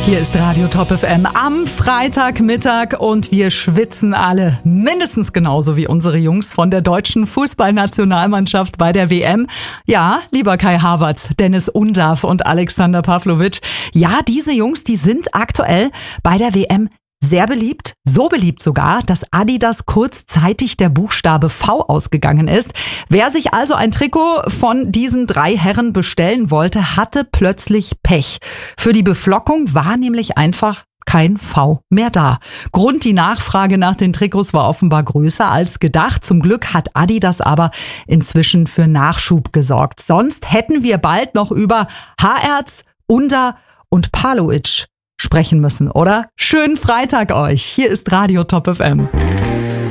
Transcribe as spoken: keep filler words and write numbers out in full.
Hier ist Radio Top F M am Freitagmittag und wir schwitzen alle mindestens genauso wie unsere Jungs von der deutschen Fußballnationalmannschaft bei der W M. Ja, lieber Kai Havertz, Dennis Undav und Alexander Pavlovic. Ja, diese Jungs, die sind aktuell bei der W M sehr beliebt, so beliebt sogar, dass Adidas kurzzeitig der Buchstabe V ausgegangen ist. Wer sich also ein Trikot von diesen drei Herren bestellen wollte, hatte plötzlich Pech. Für die Beflockung war nämlich einfach kein V mehr da. Grund, die Nachfrage nach den Trikots war offenbar größer als gedacht. Zum Glück hat Adidas aber inzwischen für Nachschub gesorgt. Sonst hätten wir bald noch über Haertz, Under und Pavlovic sprechen müssen, oder? Schönen Freitag euch. Hier ist Radio Top F M.